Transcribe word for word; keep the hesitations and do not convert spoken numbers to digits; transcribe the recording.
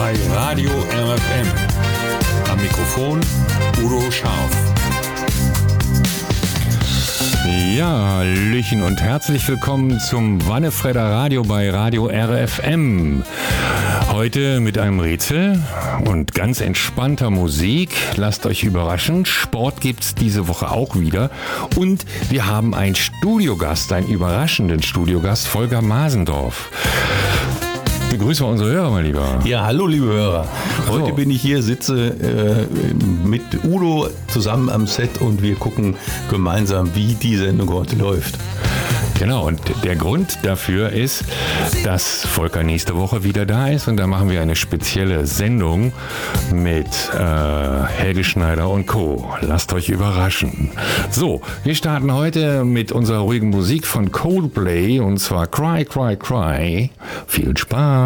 bei Radio R F M. Am Mikrofon Udo Scharf. Ja, Hallöchen und herzlich willkommen zum Wannefredder Radio bei Radio R F M. Heute mit einem Rätsel und ganz entspannter Musik. Lasst euch überraschen. Sport gibt's diese Woche auch wieder. Und wir haben einen Studiogast, einen überraschenden Studiogast, Volker Masendorf. Begrüßen wir unsere Hörer mal lieber. Ja, hallo liebe Hörer. Heute so. bin ich hier, sitze äh, mit Udo zusammen am Set und wir gucken gemeinsam, wie die Sendung heute läuft. Genau, und der Grund dafür ist, dass Volker nächste Woche wieder da ist und da machen wir eine spezielle Sendung mit äh, Helge Schneider und Co. Lasst euch überraschen. So, wir starten heute mit unserer ruhigen Musik von Coldplay und zwar Cry, Cry, Cry. Viel Spaß!